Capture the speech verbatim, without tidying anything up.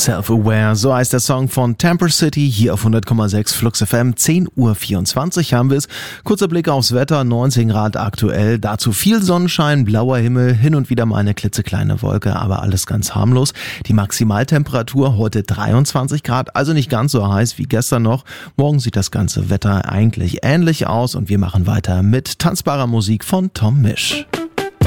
Self-Aware, so heißt der Song von Temper City hier auf hundert Komma sechs Flux F M. zehn Uhr vierundzwanzig haben wir es. Kurzer Blick aufs Wetter, neunzehn Grad aktuell, dazu viel Sonnenschein, blauer Himmel, hin und wieder mal eine klitzekleine Wolke, aber alles ganz harmlos. Die Maximaltemperatur heute dreiundzwanzig Grad, also nicht ganz so heiß wie gestern noch. Morgen sieht das ganze Wetter eigentlich ähnlich aus und wir machen weiter mit tanzbarer Musik von Tom Misch.